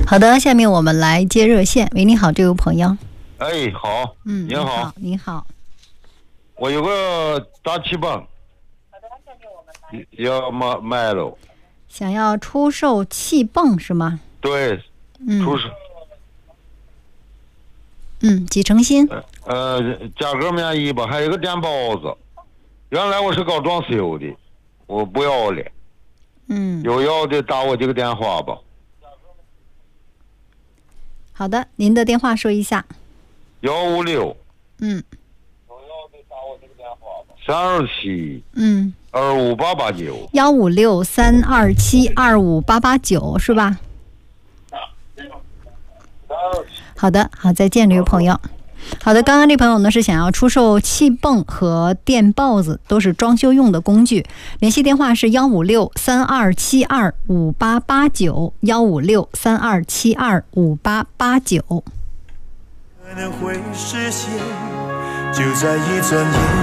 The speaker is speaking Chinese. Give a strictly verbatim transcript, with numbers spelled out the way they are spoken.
好的，下面我们来接热线。喂，你好，这位朋友。 哎，好， 嗯， 您好， 你好， 我有个大气泵，要卖卖了。 想要出售气泵是吗？ 对， 嗯， 出售。 嗯，几成新？ 呃，价格便宜吧，还有个电包子。原来我是搞装修的，我不要了。 嗯， 有要的打我这个电话吧。 好的，您的电话说一下。 幺五六。 嗯。 有要的打我这个电话吧。三二七。 嗯。 二五八八九。 幺五六三二七二五八八九是吧？好的，好，再见，这位朋友。好的，刚刚这朋友呢是想要出售气泵和电刨子，都是装修用的工具。联系电话是幺五六三二七二五八八九，幺五六三二七二五八八九。 可能会实现，就在一转眼。